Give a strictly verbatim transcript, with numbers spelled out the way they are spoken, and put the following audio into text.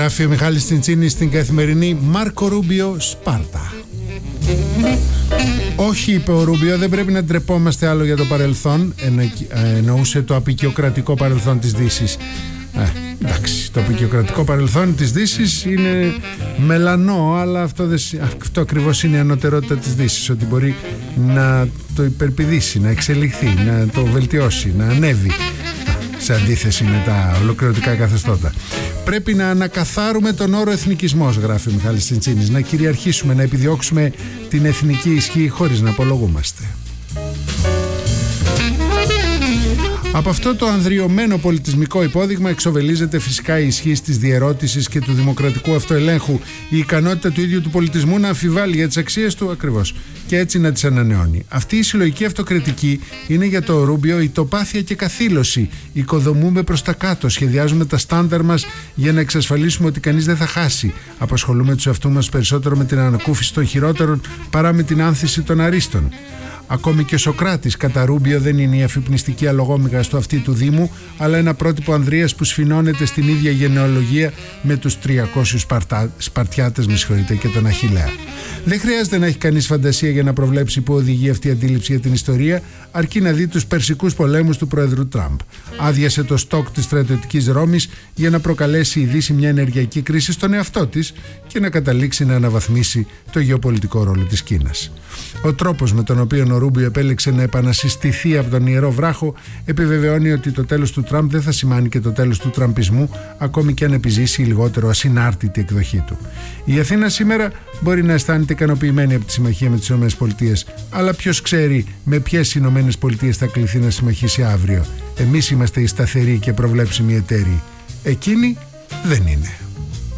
Γράφει ο Μιχάλης Τσιντσίνης στην καθημερινή Μάρκο Ρούμπιο Σπάρτα. Όχι, είπε ο Ρούμπιο, δεν πρέπει να ντρεπόμαστε άλλο για το παρελθόν. Εννο, εννοούσε το απεικιοκρατικό παρελθόν της Δύσης. Ε, εντάξει, το απεικιοκρατικό παρελθόν της Δύσης είναι μελανό, αλλά αυτό, δεν, αυτό ακριβώς είναι η ανωτερότητα της Δύσης, ότι μπορεί να το υπερπηδήσει, να εξελιχθεί, να το βελτιώσει, να ανέβει, σε αντίθεση με τα ολοκληρωτικά καθεστώτα. Πρέπει να ανακαθάρουμε τον όρο εθνικισμός, γράφει ο Μιχάλης Τσιντσίνης, να κυριαρχήσουμε, να επιδιώξουμε την εθνική ισχύ χωρίς να απολογούμαστε. Από αυτό το ανδριωμένο πολιτισμικό υπόδειγμα εξοβελίζεται φυσικά η ισχύ της διερώτησης και του δημοκρατικού αυτοελέγχου, η ικανότητα του ίδιου του πολιτισμού να αμφιβάλλει για τις αξίες του ακριβώς και έτσι να τις ανανεώνει. Αυτή η συλλογική αυτοκριτική είναι για το Ρούμπιο ητοπάθεια και καθήλωση. Οικοδομούμε προς τα κάτω, σχεδιάζουμε τα στάνταρ μας για να εξασφαλίσουμε ότι κανείς δεν θα χάσει. Απασχολούμε τους εαυτούς μας περισσότερο με την ανακούφιση των χειρότερων παρά με την άνθηση των αρίστων. Ακόμη και ο Σοκράτης κατά Ρούμπιο δεν είναι η αφυπνιστική αλογόμυγα στο αυτί του Δήμου, αλλά ένα πρότυπο ανδρείας που σφινώνεται στην ίδια γενεολογία με τους τριακόσιους Σπαρτά, Σπαρτιάτες με συγχωρείτε, και τον Αχιλλέα. Δεν χρειάζεται να έχει κανείς φαντασία για να προβλέψει που οδηγεί αυτή η αντίληψη για την ιστορία, αρκεί να δει τους περσικούς πολέμους του Πρόεδρου Τραμπ. Άδειασε το στόκ της στρατιωτικής Ρώμης για να προκαλέσει η Δύση μια ενεργειακή κρίση στον εαυτό της και να καταλήξει να αναβαθμίσει το γεωπολιτικό ρόλο της Κίνας. Ο τρόπος με τον οποίο ο Ρούμπιο επέλεξε να επανασυστηθεί από τον ιερό βράχο επιβεβαιώνει ότι το τέλος του Τραμπ δεν θα σημάνει και το τέλος του τραμπισμού, ακόμη και αν επιζήσει η λιγότερο ασυνάρτητη εκδοχή του. Η Αθήνα σήμερα μπορεί να αισθάνεται ικανοποιημένη από τη συμμαχία με τις ΗΠΑ, αλλά ποιος ξέρει με ποιες ΗΠΑ θα κληθεί να συμμαχίσει αύριο. Εμείς είμαστε οι σταθεροί και προβλέψιμοι εταίροι. Εκείνοι δεν είναι.